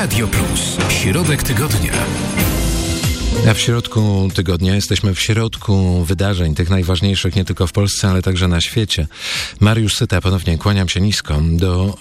Radio Plus. Środek tygodnia. A w środku tygodnia jesteśmy w środku wydarzeń, tych najważniejszych nie tylko w Polsce, ale także na świecie. Mariusz Syta, ponownie kłaniam się nisko. Do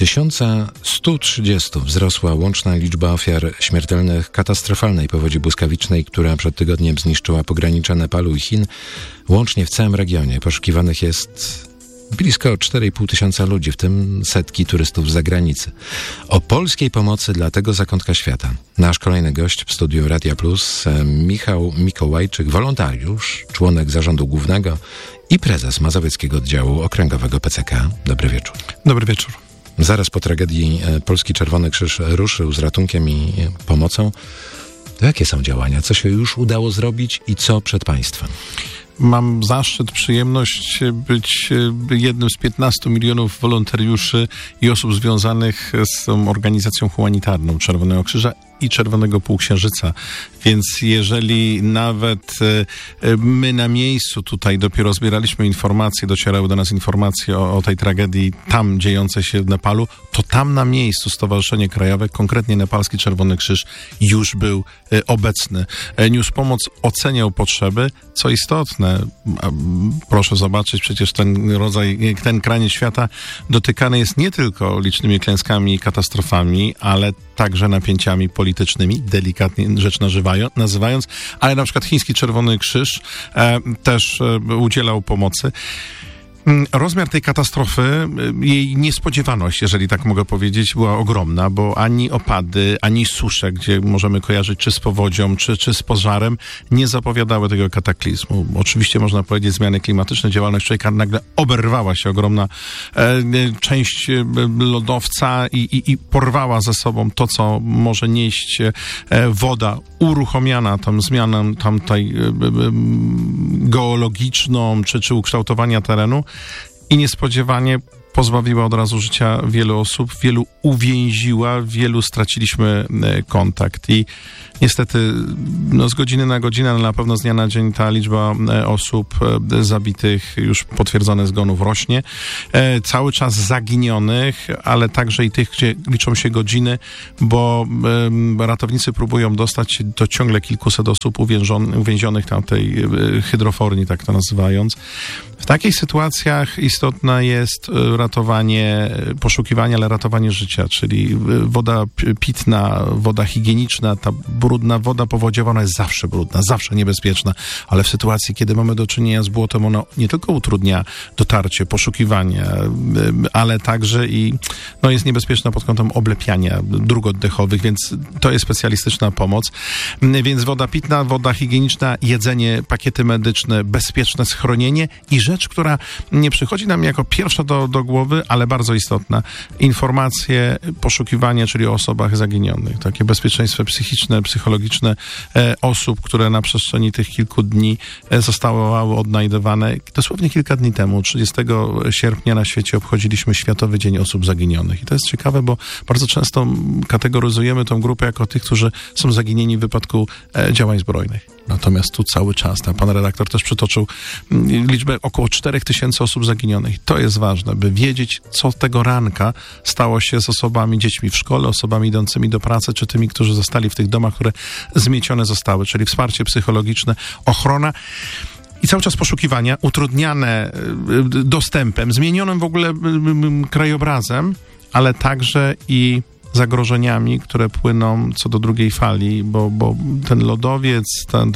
1130 wzrosła łączna liczba ofiar śmiertelnych katastrofalnej powodzi błyskawicznej, która przed tygodniem zniszczyła pogranicze Nepalu i Chin. Łącznie w całym regionie poszukiwanych jest blisko 4,5 tysiąca ludzi, w tym setki turystów z zagranicy. O polskiej pomocy dla tego zakątka świata nasz kolejny gość w studiu Radia Plus, Michał Mikołajczyk, wolontariusz, członek zarządu głównego i prezes Mazowieckiego Oddziału Okręgowego PCK. Dobry wieczór. Dobry wieczór. Zaraz po tragedii Polski Czerwony Krzyż ruszył z ratunkiem i pomocą. To jakie są działania? Co się już udało zrobić i co przed państwem? Mam zaszczyt, przyjemność być jednym z 15 milionów wolontariuszy i osób związanych z tą organizacją humanitarną Czerwonego Krzyża i Czerwonego Półksiężyca. Więc jeżeli nawet my na miejscu tutaj dopiero zbieraliśmy informacje, docierały do nas informacje o tej tragedii tam dziejącej się w Nepalu, to tam na miejscu Stowarzyszenie Krajowe, konkretnie Nepalski Czerwony Krzyż, już był obecny. Niósł pomoc, oceniał potrzeby. Co istotne, proszę zobaczyć, przecież ten kraniec świata dotykany jest nie tylko licznymi klęskami i katastrofami, ale także napięciami politycznymi, delikatnie rzecz nazywając, ale na przykład chiński Czerwony Krzyż też udzielał pomocy. Rozmiar tej katastrofy, jej niespodziewaność, jeżeli tak mogę powiedzieć, była ogromna, bo ani opady, ani susze, gdzie możemy kojarzyć czy z powodzią, czy z pożarem, nie zapowiadały tego kataklizmu. Oczywiście można powiedzieć, zmiany klimatyczne, działalność człowieka, nagle oberwała się ogromna część lodowca i porwała ze sobą to, co może nieść woda uruchomiona tą zmianą tamtej geologiczną, czy ukształtowania terenu. I niespodziewanie pozbawiła od razu życia wielu osób, wielu uwięziła, wielu straciliśmy kontakt i niestety z godziny na godzinę, ale na pewno z dnia na dzień ta liczba osób zabitych, już potwierdzonych zgonów rośnie. Cały czas zaginionych, ale także i tych, gdzie liczą się godziny, bo ratownicy próbują dostać się do ciągle kilkuset osób uwięzionych tam tej hydroforni, tak to nazywając. W takich sytuacjach istotne jest ratowanie, poszukiwanie, ale ratowanie życia, czyli woda pitna, woda higieniczna, ta brudna woda powodziowa, ona jest zawsze brudna, zawsze niebezpieczna, ale w sytuacji, kiedy mamy do czynienia z błotem, ono nie tylko utrudnia dotarcie, poszukiwanie, ale także i jest niebezpieczna pod kątem oblepiania dróg oddechowych, więc to jest specjalistyczna pomoc. Więc woda pitna, woda higieniczna, jedzenie, pakiety medyczne, bezpieczne schronienie i rzecz, która nie przychodzi nam jako pierwsza do głowy, ale bardzo istotna. Informacje, poszukiwanie, czyli o osobach zaginionych. Takie bezpieczeństwo psychiczne, psychologiczne osób, które na przestrzeni tych kilku dni zostały odnajdywane. Dosłownie kilka dni temu, 30 sierpnia na świecie obchodziliśmy Światowy Dzień Osób Zaginionych. I to jest ciekawe, bo bardzo często kategoryzujemy tą grupę jako tych, którzy są zaginieni w wypadku działań zbrojnych. Natomiast tu cały czas, pan redaktor też przytoczył liczbę około 4000 osób zaginionych. To jest ważne, by wiedzieć, co tego ranka stało się z osobami, dziećmi w szkole, osobami idącymi do pracy, czy tymi, którzy zostali w tych domach, które zmiecione zostały, czyli wsparcie psychologiczne, ochrona i cały czas poszukiwania, utrudniane dostępem, zmienionym w ogóle krajobrazem, ale także i zagrożeniami, które płyną co do drugiej fali, bo ten lodowiec,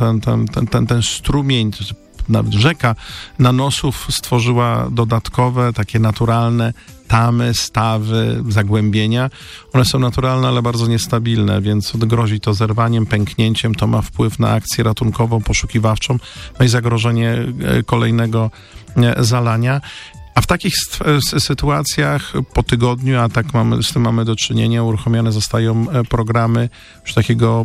ten strumień, nawet rzeka nanosów stworzyła dodatkowe, takie naturalne tamy, stawy, zagłębienia. One są naturalne, ale bardzo niestabilne, więc grozi to zerwaniem, pęknięciem, to ma wpływ na akcję ratunkową, poszukiwawczą, i zagrożenie kolejnego zalania. A w takich sytuacjach po tygodniu, a tak z tym mamy do czynienia, uruchomione zostają programy już takiego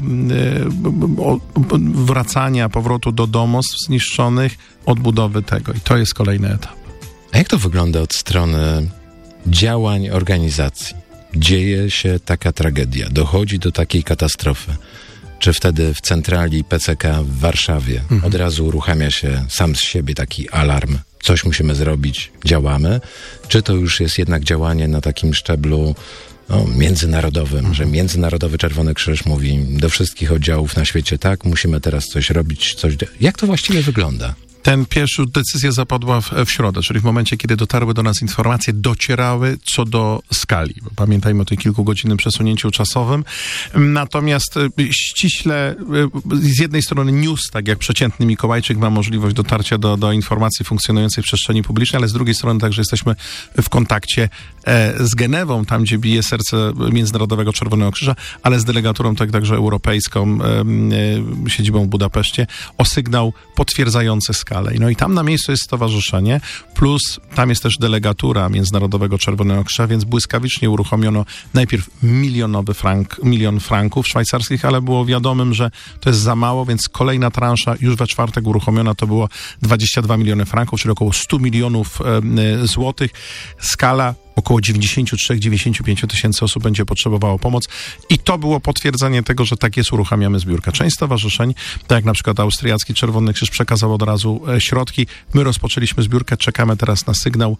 wracania, powrotu do domostw zniszczonych, odbudowy tego. I to jest kolejny etap. A jak to wygląda od strony działań organizacji? Dzieje się taka tragedia, dochodzi do takiej katastrofy. Czy wtedy w centrali PCK w Warszawie od razu uruchamia się sam z siebie taki alarm? Coś musimy zrobić, działamy? Czy to już jest jednak działanie na takim szczeblu międzynarodowym, że Międzynarodowy Czerwony Krzyż mówi do wszystkich oddziałów na świecie, tak, musimy teraz coś robić, Jak to właściwie wygląda? Ten pierwszy decyzja zapadła w środę, czyli w momencie, kiedy dotarły do nas informacje, docierały co do skali. Pamiętajmy o tej kilkugodzinnym przesunięciu czasowym. Natomiast ściśle, z jednej strony news, tak jak przeciętny Mikołajczyk, ma możliwość dotarcia do informacji funkcjonującej w przestrzeni publicznej, ale z drugiej strony także jesteśmy w kontakcie z Genewą, tam gdzie bije serce Międzynarodowego Czerwonego Krzyża, ale z delegaturą także europejską, siedzibą w Budapeszcie, o sygnał potwierdzający skalę. No i tam na miejscu jest stowarzyszenie, plus tam jest też delegatura Międzynarodowego Czerwonego Krzyża, więc błyskawicznie uruchomiono najpierw milion franków szwajcarskich, ale było wiadomym, że to jest za mało, więc kolejna transza już we czwartek uruchomiona to było 22 miliony franków, czyli około 100 milionów złotych. Skala około 93-95 tysięcy osób będzie potrzebowało pomoc i to było potwierdzenie tego, że tak jest, uruchamiamy zbiórkę. Część stowarzyszeń, tak jak na przykład austriacki Czerwony Krzyż, przekazał od razu środki. My rozpoczęliśmy zbiórkę, czekamy teraz na sygnał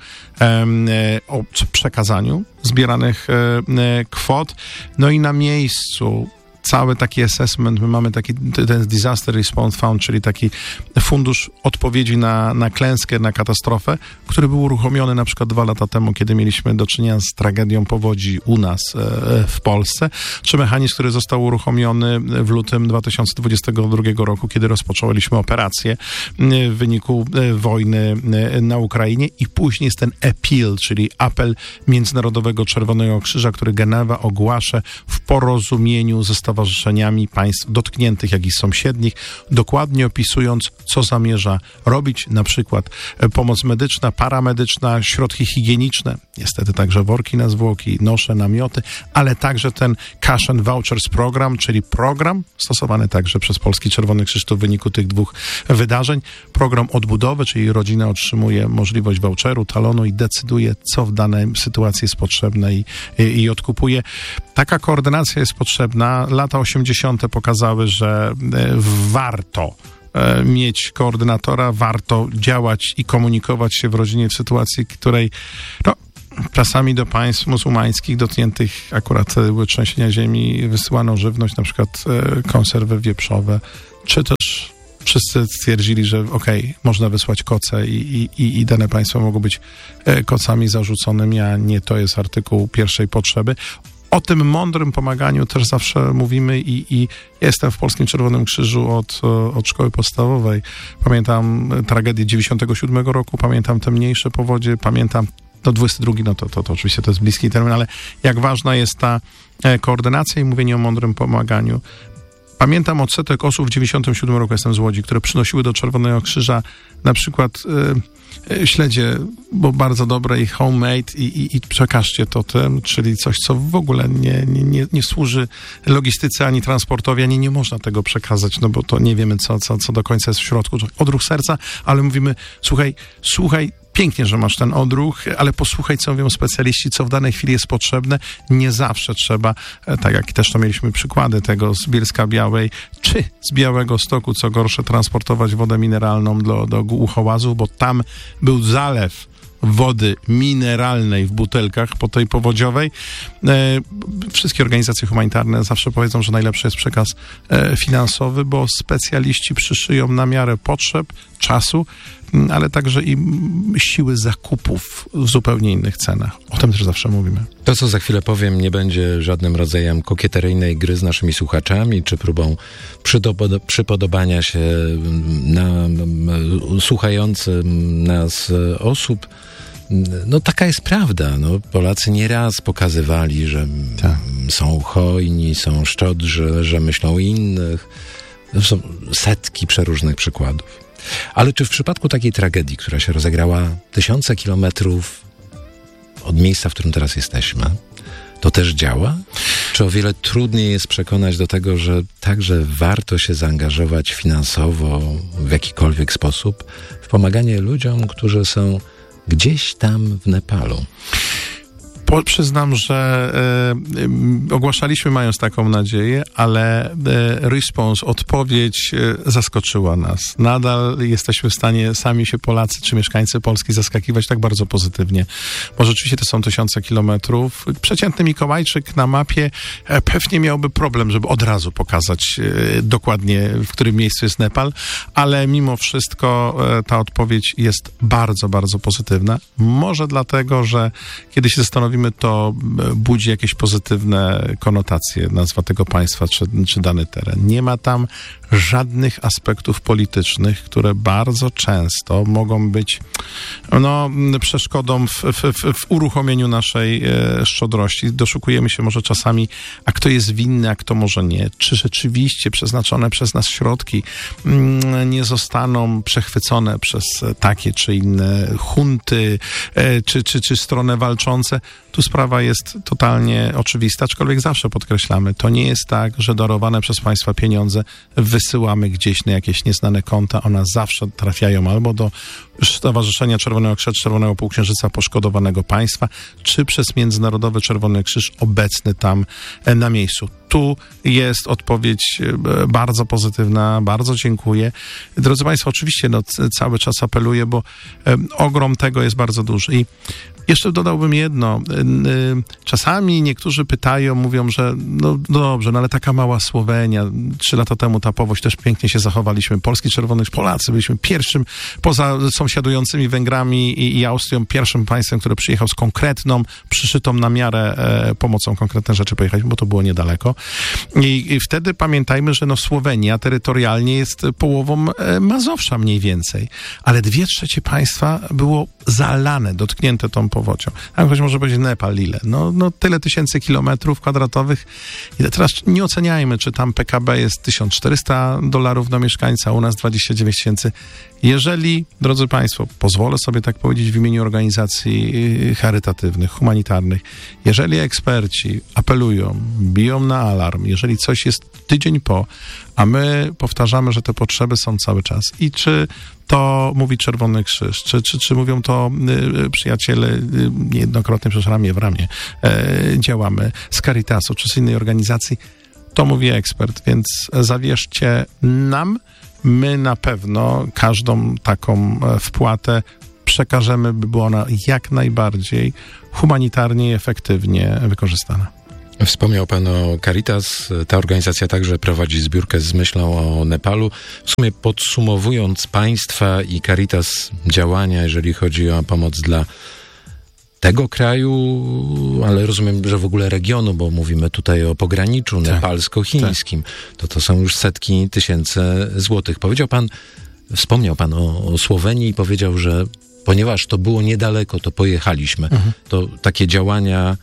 o przekazaniu zbieranych kwot. No i na miejscu cały taki assessment, my mamy ten Disaster Response Fund, czyli taki fundusz odpowiedzi na klęskę, na katastrofę, który był uruchomiony na przykład 2 lata temu, kiedy mieliśmy do czynienia z tragedią powodzi u nas w Polsce, czy mechanizm, który został uruchomiony w lutym 2022 roku, kiedy rozpoczęliśmy operację w wyniku wojny na Ukrainie i później jest ten appeal, czyli apel Międzynarodowego Czerwonego Krzyża, który Genewa ogłasza w porozumieniu ze stowarzyszeniami państw dotkniętych, jak i sąsiednich, dokładnie opisując, co zamierza robić, na przykład pomoc medyczna, paramedyczna, środki higieniczne, niestety także worki na zwłoki, nosze, namioty, ale także ten Cash and Vouchers program, czyli program stosowany także przez Polski Czerwony Krzyż w wyniku tych 2 wydarzeń, program odbudowy, czyli rodzina otrzymuje możliwość voucheru, talonu i decyduje, co w danej sytuacji jest potrzebne i odkupuje. Taka koordynacja jest potrzebna. Lata 80. pokazały, że warto mieć koordynatora, warto działać i komunikować się w rodzinie w sytuacji, której czasami do państw muzułmańskich dotkniętych akurat były trzęsienia ziemi, wysyłano żywność, na przykład konserwy wieprzowe, czy też wszyscy stwierdzili, że można wysłać koce i dane państwa mogą być kocami zarzuconymi, a nie to jest artykuł pierwszej potrzeby. O tym mądrym pomaganiu też zawsze mówimy i jestem w Polskim Czerwonym Krzyżu od szkoły podstawowej. Pamiętam tragedię 97 roku, pamiętam te mniejsze powodzie, pamiętam 22, to oczywiście to jest bliski termin, ale jak ważna jest ta koordynacja i mówienie o mądrym pomaganiu. Pamiętam odsetek osób w 97 roku, jestem z Łodzi, które przynosiły do Czerwonego Krzyża na przykład śledzie, bo bardzo dobre i homemade i przekażcie to tym, czyli coś, co w ogóle nie służy logistyce ani transportowi, ani nie można tego przekazać, no bo to nie wiemy, co do końca jest w środku. Odruch serca, ale mówimy, słuchaj, pięknie, że masz ten odruch, ale posłuchaj, co mówią specjaliści, co w danej chwili jest potrzebne. Nie zawsze trzeba, tak jak też to mieliśmy przykłady tego z Bielska Białej, czy z Białegostoku, co gorsze, transportować wodę mineralną do Głuchołazów, bo tam był zalew wody mineralnej w butelkach po tej powodziowej. Wszystkie organizacje humanitarne zawsze powiedzą, że najlepszy jest przekaz finansowy, bo specjaliści przyszyją na miarę potrzeb, czasu, ale także i siły zakupów w zupełnie innych cenach. O tym też zawsze mówimy. To, co za chwilę powiem, nie będzie żadnym rodzajem kokieteryjnej gry z naszymi słuchaczami, czy próbą przypodobania się na słuchającym nas osób. No taka jest prawda. No, Polacy nieraz pokazywali, że są hojni, są szczodrzy, że myślą o innych. To są setki przeróżnych przykładów. Ale czy w przypadku takiej tragedii, która się rozegrała tysiące kilometrów od miejsca, w którym teraz jesteśmy, to też działa? Czy o wiele trudniej jest przekonać do tego, że także warto się zaangażować finansowo w jakikolwiek sposób w pomaganie ludziom, którzy są gdzieś tam w Nepalu? Przyznam, że ogłaszaliśmy mając taką nadzieję, ale response, odpowiedź zaskoczyła nas. Nadal jesteśmy w stanie sami się Polacy czy mieszkańcy Polski zaskakiwać tak bardzo pozytywnie, bo rzeczywiście to są tysiące kilometrów. Przeciętny Mikołajczyk na mapie pewnie miałby problem, żeby od razu pokazać dokładnie, w którym miejscu jest Nepal, ale mimo wszystko ta odpowiedź jest bardzo, bardzo pozytywna. Może dlatego, że kiedy się zastanowimy, to budzi jakieś pozytywne konotacje nazwa tego państwa czy dany teren. Nie ma tam żadnych aspektów politycznych, które bardzo często mogą być przeszkodą w uruchomieniu naszej szczodrości. Doszukujemy się może czasami, a kto jest winny, a kto może nie. Czy rzeczywiście przeznaczone przez nas środki nie zostaną przechwycone przez takie czy inne hunty, czy strony walczące. Tu sprawa jest totalnie oczywista, aczkolwiek zawsze podkreślamy, to nie jest tak, że darowane przez państwa pieniądze wysyłamy gdzieś na jakieś nieznane konta. One zawsze trafiają albo do Stowarzyszenia Czerwonego Krzyża, Czerwonego Półksiężyca poszkodowanego państwa, czy przez Międzynarodowy Czerwony Krzyż obecny tam na miejscu. Tu jest odpowiedź bardzo pozytywna, bardzo dziękuję. Drodzy Państwo, oczywiście cały czas apeluję, bo ogrom tego jest bardzo duży. I jeszcze dodałbym jedno. Czasami niektórzy pytają, mówią, że no dobrze, ale taka mała Słowenia, 3 lata temu ta powódź, też pięknie się zachowaliśmy. Polski Czerwony, Polacy byliśmy pierwszym, poza sąsiadującymi Węgrami i Austrią, pierwszym państwem, które przyjechał z konkretną, przyszytą na miarę pomocą konkretne rzeczy pojechaliśmy, bo to było niedaleko. I wtedy pamiętajmy, że Słowenia terytorialnie jest połową Mazowsza mniej więcej, ale 2/3 państwa było zalane, dotknięte tą powodzią. A ktoś może powiedzieć Nepal, ile? Tyle tysięcy kilometrów kwadratowych. I teraz nie oceniajmy, czy tam PKB jest $1400 na mieszkańca, u nas 29 000. Jeżeli, drodzy Państwo, pozwolę sobie tak powiedzieć w imieniu organizacji charytatywnych, humanitarnych, jeżeli eksperci apelują, biją na alarm, jeżeli coś jest tydzień po, a my powtarzamy, że te potrzeby są cały czas i czy to mówi Czerwony Krzyż, czy mówią to przyjaciele niejednokrotnie przez ramię w ramię działamy z Caritasu czy z innej organizacji, to mówi ekspert, więc zawierzcie nam, my na pewno każdą taką wpłatę przekażemy, by była ona jak najbardziej humanitarnie i efektywnie wykorzystana. Wspomniał Pan o Caritas. Ta organizacja także prowadzi zbiórkę z myślą o Nepalu. W sumie podsumowując państwa i Caritas działania, jeżeli chodzi o pomoc dla tego kraju, ale rozumiem, że w ogóle regionu, bo mówimy tutaj o pograniczu nepalsko-chińskim, to są już setki tysięcy złotych. Wspomniał Pan o Słowenii i powiedział, że ponieważ to było niedaleko, to pojechaliśmy. To takie działania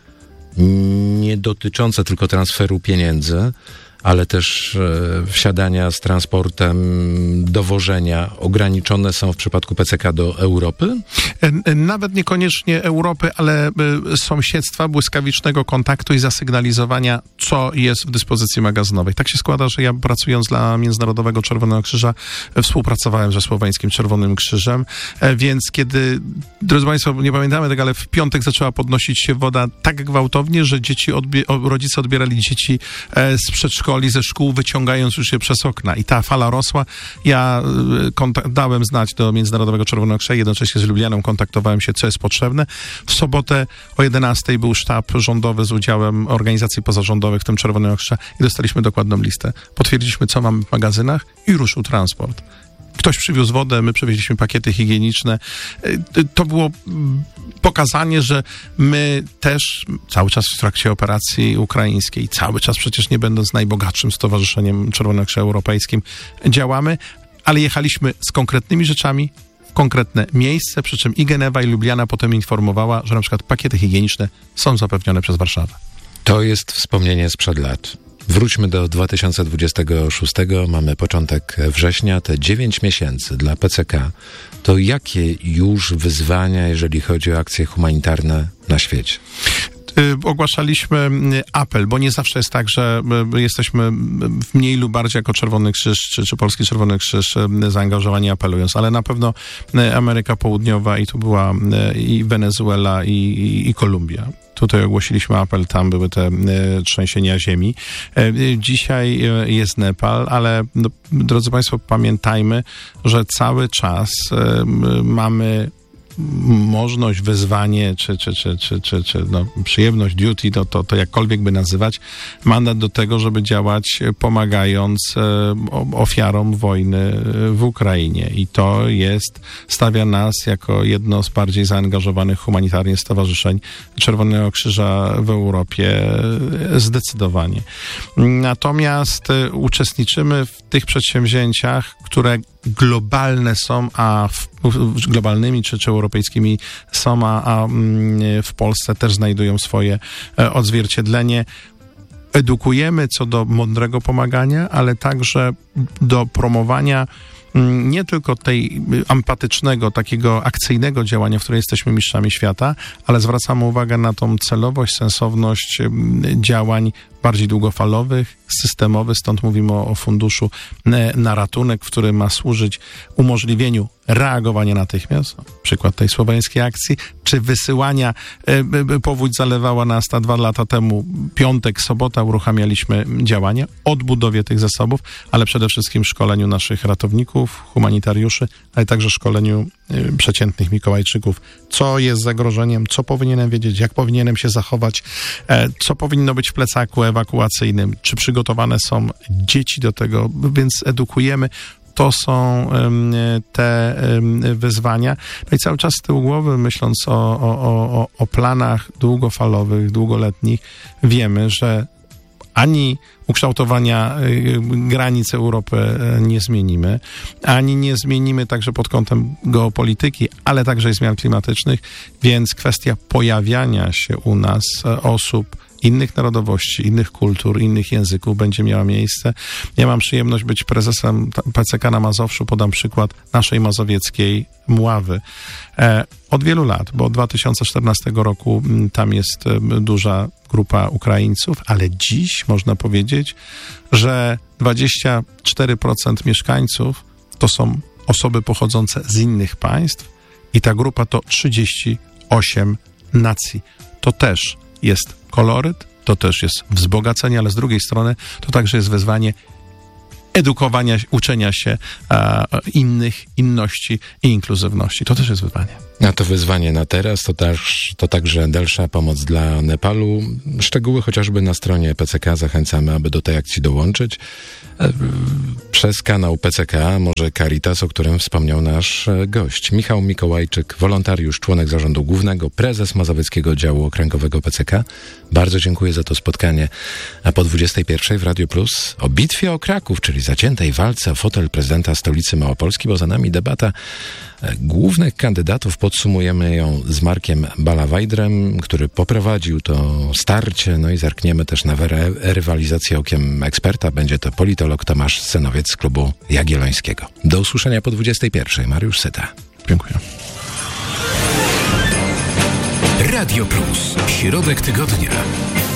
nie dotyczące tylko transferu pieniędzy, ale też wsiadania z transportem, dowożenia ograniczone są w przypadku PCK do Europy? Nawet niekoniecznie Europy, ale sąsiedztwa, błyskawicznego kontaktu i zasygnalizowania, co jest w dyspozycji magazynowej. Tak się składa, że ja pracując dla Międzynarodowego Czerwonego Krzyża współpracowałem ze Słoweńskim Czerwonym Krzyżem, więc kiedy, drodzy Państwo, nie pamiętamy tego, ale w piątek zaczęła podnosić się woda tak gwałtownie, że rodzice odbierali dzieci z przedszkola, ze szkół, wyciągając już je przez okna. I ta fala rosła. Ja dałem znać do Międzynarodowego Czerwonego Krzyża, jednocześnie z Lublianą kontaktowałem się, co jest potrzebne. W sobotę o 11 był sztab rządowy z udziałem organizacji pozarządowych, w tym Czerwonego Krzyża, i dostaliśmy dokładną listę. Potwierdziliśmy, co mamy w magazynach i ruszył transport. Ktoś przywiózł wodę, my przywieźliśmy pakiety higieniczne. To było pokazanie, że my też cały czas w trakcie operacji ukraińskiej, cały czas przecież nie będąc najbogatszym stowarzyszeniem Czerwonego Krzyża Europejskim, działamy, ale jechaliśmy z konkretnymi rzeczami w konkretne miejsce, przy czym i Genewa, i Lubliana potem informowała, że na przykład pakiety higieniczne są zapewnione przez Warszawę. To jest wspomnienie sprzed lat. Wróćmy do 2026, mamy początek września, te 9 miesięcy dla PCK. To jakie już wyzwania, jeżeli chodzi o akcje humanitarne na świecie? Ogłaszaliśmy apel, bo nie zawsze jest tak, że jesteśmy mniej lub bardziej jako Czerwony Krzyż czy Polski Czerwony Krzyż zaangażowani apelując, ale na pewno Ameryka Południowa i tu była i Wenezuela i Kolumbia. Tutaj ogłosiliśmy apel, tam były te trzęsienia ziemi. Dzisiaj jest Nepal, ale drodzy Państwo, pamiętajmy, że cały czas mamy możliwość, wyzwanie, czy przyjemność, duty, to jakkolwiek by nazywać, mandat do tego, żeby działać pomagając ofiarom wojny w Ukrainie. I to stawia nas jako jedno z bardziej zaangażowanych humanitarnie stowarzyszeń Czerwonego Krzyża w Europie zdecydowanie. Natomiast uczestniczymy w tych przedsięwzięciach, które globalne są, globalnymi czy europejskimi są, a w Polsce też znajdują swoje odzwierciedlenie. Edukujemy co do mądrego pomagania, ale także do promowania nie tylko tej empatycznego, takiego akcyjnego działania, w którym jesteśmy mistrzami świata, ale zwracamy uwagę na tą celowość, sensowność działań bardziej długofalowych, systemowych, stąd mówimy o funduszu na ratunek, który ma służyć umożliwieniu reagowania natychmiast, przykład tej słoweńskiej akcji, czy wysyłania, powódź zalewała nas 2 lata temu, piątek, sobota uruchamialiśmy działania, odbudowie tych zasobów, ale przede wszystkim szkoleniu naszych ratowników, humanitariuszy, ale także szkoleniu przeciętnych Mikołajczyków, co jest zagrożeniem, co powinienem wiedzieć, jak powinienem się zachować, co powinno być w plecaku ewakuacyjnym, czy przygotowane są dzieci do tego, więc edukujemy. To są te wyzwania. No i cały czas z tyłu głowy, myśląc o planach długofalowych, długoletnich, wiemy, że ani ukształtowania granic Europy nie zmienimy, ani nie zmienimy także pod kątem geopolityki, ale także i zmian klimatycznych, więc kwestia pojawiania się u nas osób innych narodowości, innych kultur, innych języków będzie miała miejsce. Ja mam przyjemność być prezesem PCK na Mazowszu. Podam przykład naszej mazowieckiej Mławy. Od wielu lat, bo od 2014 roku tam jest duża grupa Ukraińców, ale dziś można powiedzieć, że 24% mieszkańców to są osoby pochodzące z innych państw i ta grupa to 38 nacji. To też jest koloryt, to też jest wzbogacenie, ale z drugiej strony to także jest wyzwanie edukowania, uczenia się innych, inności i inkluzywności. To też jest wyzwanie. A to wyzwanie na teraz, to także dalsza pomoc dla Nepalu. Szczegóły chociażby na stronie PCK. Zachęcamy, aby do tej akcji dołączyć. Przez kanał PCK, może Caritas, o którym wspomniał nasz gość. Michał Mikołajczyk, wolontariusz, członek zarządu głównego, prezes Mazowieckiego Działu Okręgowego PCK. Bardzo dziękuję za to spotkanie. A po 21 w Radio Plus o bitwie o Kraków, czyli zaciętej walce o fotel prezydenta stolicy Małopolski, bo za nami debata głównych kandydatów. Podsumujemy ją z Markiem Balawajdrem, który poprowadził to starcie, no i zerkniemy też na rywalizację okiem eksperta. Będzie to politolog Tomasz Senowiec z klubu Jagiellońskiego. Do usłyszenia po 21. Mariusz Syta. Dziękuję. Radio Plus. Środek tygodnia.